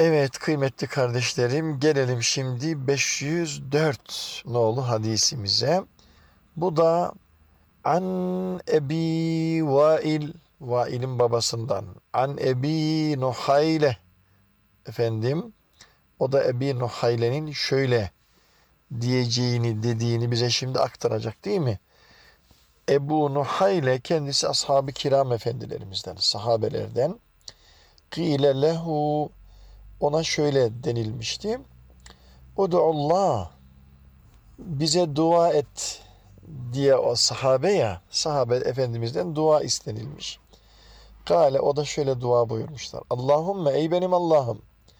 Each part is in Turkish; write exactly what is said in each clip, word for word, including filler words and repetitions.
Evet kıymetli kardeşlerim, gelelim şimdi beş yüz dört nolu hadisimize. Bu da an Ebi Vail, Vail'in babasından. An Ebi Nuhayle, efendim. O da Ebi Nuhayle'nin şöyle diyeceğini, dediğini bize şimdi aktaracak, değil mi? Ebu Nuhayle kendisi ashab-ı kiram efendilerimizden, sahabelerden. Kîle lehu, ona şöyle denilmişti. Udu'ullah, bize dua et diye, o sahabe ya, sahabe efendimizden dua istenilmiş. Kale, o da şöyle dua buyurmuşlar. Allahümme, ey benim Allah'ım,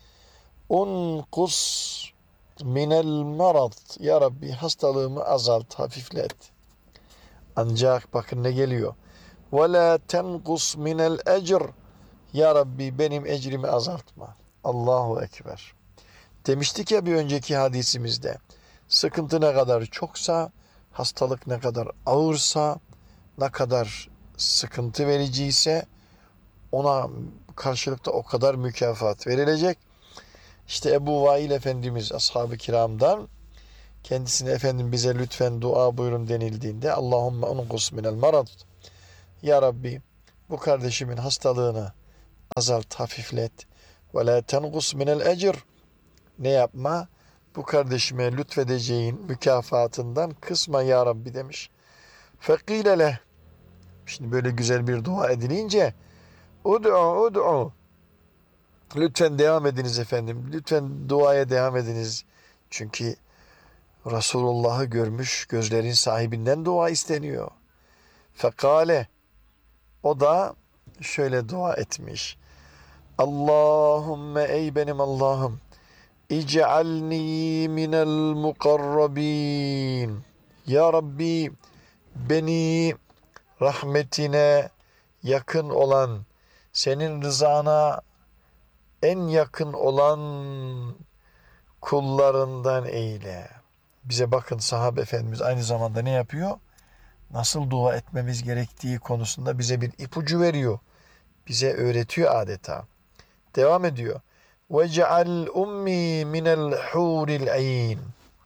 unkus minel marad, ya Rabbi hastalığımı azalt, hafiflet. Ancak bakın ne geliyor. Ve la tenkus minel ecr, ya Rabbi benim ecrimi azaltma. Allahu Ekber. Demiştik ya bir önceki hadisimizde, sıkıntı ne kadar çoksa, hastalık ne kadar ağırsa, ne kadar sıkıntı vericiyse ona karşılıkta o kadar mükafat verilecek. İşte Ebu Vail Efendimiz ashab-ı kiramdan, kendisine efendim bize lütfen dua buyurun denildiğinde Allahümme unqus minel marad, ya Rabbi bu kardeşimin hastalığını azalt, hafiflet. Ve la tenqus minel ecr, ne yapma? Bu kardeşime lütfedeceğin mükafatından kısma ya Rabbi demiş. Fekile leh. Şimdi böyle güzel bir dua edilince ud'u ud'u. Lütfen devam ediniz efendim. Lütfen duaya devam ediniz. Çünkü Resulullah'ı görmüş gözlerin sahibinden dua isteniyor. Fekale, o da şöyle dua etmiş. Allahümme, ey benim Allah'ım, İc'alni minel mukarrabin. Ya Rabbi beni rahmetine yakın olan, senin rızana en yakın olan kullarından eyle. Bize bakın, sahabe efendimiz aynı zamanda ne yapıyor? Nasıl dua etmemiz gerektiği konusunda bize bir ipucu veriyor. Bize öğretiyor adeta. Devam ediyor. وَجَعَلْ ummi minel huril ayn.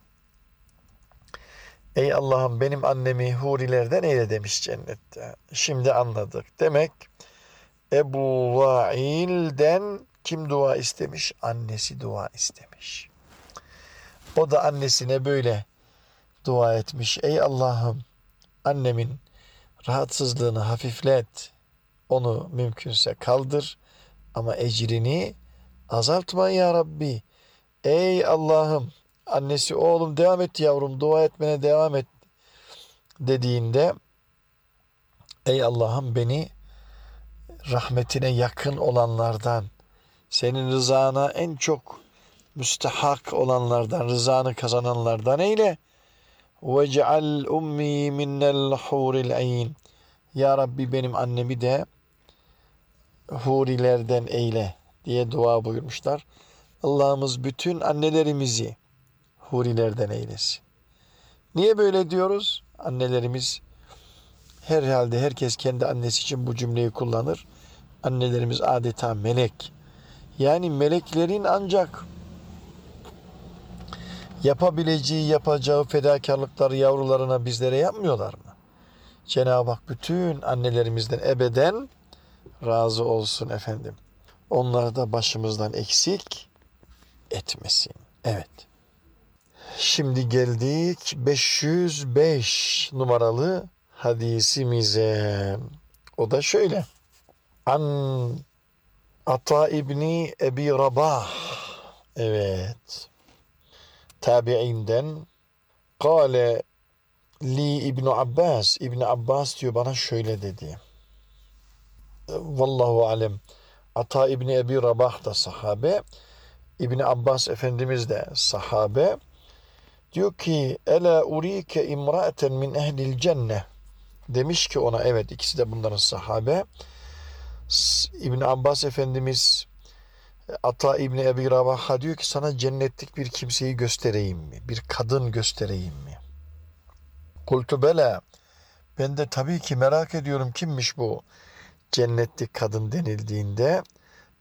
Ey Allah'ım benim annemi hurilerden eyle demiş cennette. Şimdi anladık. Demek Ebu Vail'den kim dua istemiş? Annesi dua istemiş. O da annesine böyle dua etmiş. Ey Allah'ım annemin rahatsızlığını hafiflet. Onu mümkünse kaldır. Ama ecrini azaltma ya Rabbi. Ey Allah'ım, annesi oğlum devam et yavrum, dua etmene devam et dediğinde, ey Allah'ım beni rahmetine yakın olanlardan, senin rızana en çok müstehak olanlardan, rızanı kazananlardan eyle. Ve ceal ummi minnel huril ayn. Ya Rabbi benim annemi de hurilerden eyle diye dua buyurmuşlar. Allah'ımız bütün annelerimizi hurilerden eylesin. Niye böyle diyoruz? Annelerimiz, herhalde herkes kendi annesi için bu cümleyi kullanır. Annelerimiz adeta melek. Yani meleklerin ancak yapabileceği, yapacağı fedakarlıkları yavrularına, bizlere yapmıyorlar mı? Cenab-ı Hak bütün annelerimizden ebeden razı olsun efendim. Onları da başımızdan eksik etmesin. Evet. Şimdi geldik beş yüz beş numaralı hadisimize. O da şöyle. An Ata İbni Ebi Rabah. Evet. Tabi'inden. Kale li İbni Abbas. İbni Abbas diyor, bana şöyle dedi. Vallahu alem. Ata İbni Ebi Rabah da sahabe. İbni Abbas Efendimiz de sahabe. Diyor ki ela urike imra'eten min ehlil cennet. Demiş ki ona, evet ikisi de bunların sahabe. İbn Abbas Efendimiz Ata İbni Ebi Rabah'a diyor ki, sana cennetlik bir kimseyi göstereyim mi? Bir kadın göstereyim mi? Kultu bela. Ben de tabii ki merak ediyorum, kimmiş bu cennetlik kadın denildiğinde.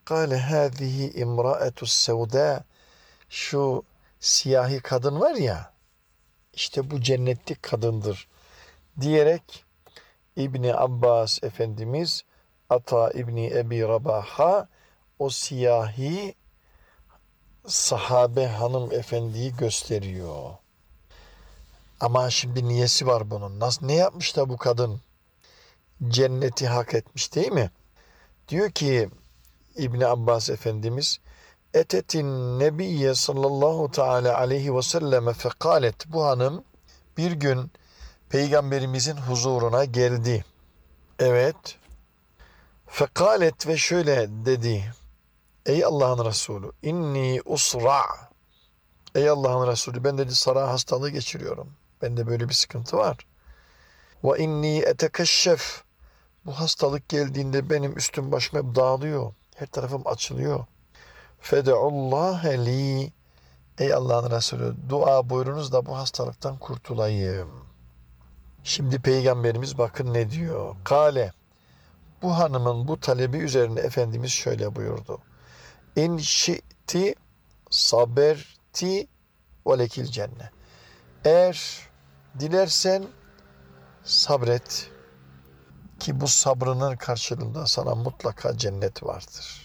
فَقَالَ هَذِهِ اِمْرَأَةُ السَّوْدَى Şu siyahi kadın var ya, işte bu cennetlik kadındır diyerek İbni Abbas Efendimiz Ata İbni Ebi Rabaha o siyahi sahabe hanımefendiyi gösteriyor. Ama şimdi niyesi var bunun. Nasıl, ne yapmış da bu kadın cenneti hak etmiş değil mi? Diyor ki İbni Abbas Efendimiz Etetin Nebiyye sallallahu teala aleyhi ve selleme fekalet bu hanım bir gün Peygamberimizin huzuruna geldi. Evet. Fekalet ve şöyle dedi. Ey Allah'ın Resulü inni usra. Ey Allah'ın Resulü ben dedi sara hastalığı geçiriyorum. Bende böyle bir sıkıntı var. Ve inni etekeşşef. Bu hastalık geldiğinde benim üstüm başım hep dağılıyor. Her tarafım açılıyor. Fedu'ullâhe li. Ey Allah'ın Resulü dua buyurunuz da bu hastalıktan kurtulayım. Şimdi Peygamberimiz bakın ne diyor. Kale. Bu hanımın bu talebi üzerine Efendimiz şöyle buyurdu. İn şi'ti saberti ve lekil cennet. Eğer dilersen sabret ki bu sabrının karşılığında sana mutlaka cennet vardır.